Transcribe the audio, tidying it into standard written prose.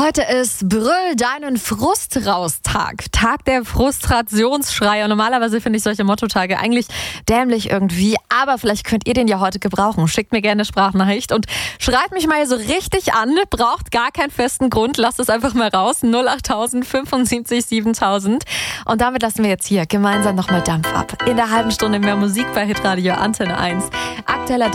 Heute ist Brüll deinen Frust raus Tag. Tag der Frustrationsschreie. Und normalerweise finde ich solche Mottotage eigentlich dämlich irgendwie. Aber vielleicht könnt ihr den ja heute gebrauchen. Schickt mir gerne eine Sprachnachricht und schreibt mich mal hier so richtig an. Braucht gar keinen festen Grund. Lasst es einfach mal raus. 08000 75 7000. Und damit lassen wir jetzt hier gemeinsam nochmal Dampf ab. In der halben Stunde mehr Musik bei Hitradio Antenne 1. Aktueller